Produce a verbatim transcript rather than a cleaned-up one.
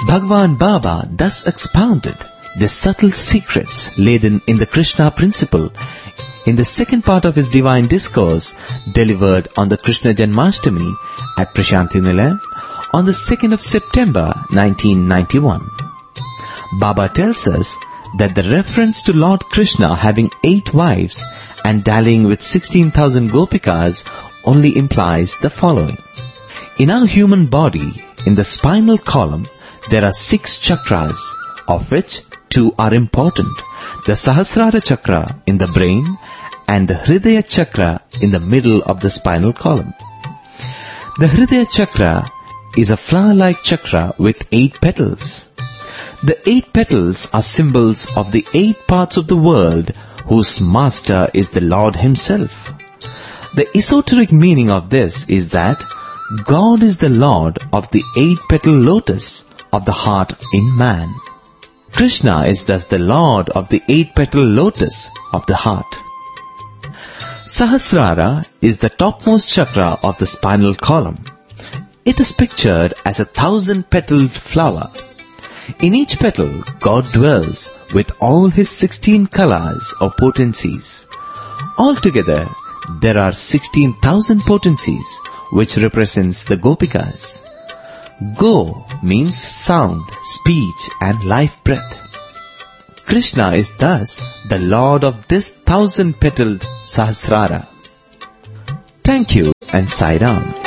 Bhagwan Baba thus expounded the subtle secrets laden in the Krishna principle in the second part of his divine discourse delivered on the Krishna Janmashtami at Prashanti Nilayam on the second of September nineteen ninety-one. Baba tells us that the reference to Lord Krishna having eight wives and dallying with sixteen thousand gopikas only implies the following. In our human body, in the spinal column, there are six chakras, of which two are important, the Sahasrara chakra in the brain and the Hridaya chakra in the middle of the spinal column. The Hridaya chakra is a flower-like chakra with eight petals. The eight petals are symbols of the eight parts of the world whose master is the Lord himself. The esoteric meaning of this is that God is the Lord of the eight-petal lotus of the heart in man. Krishna is thus the Lord of the eight-petal lotus of the heart. Sahasrara is the topmost chakra of the spinal column. It is pictured as a thousand-petaled flower. In each petal, God dwells with all his sixteen kalas or potencies. Altogether, there are sixteen thousand potencies, which represents the gopikas. Go means sound, speech and life breath. Krishna is thus the Lord of this thousand-petaled Sahasrara. Thank you and Sai Ram.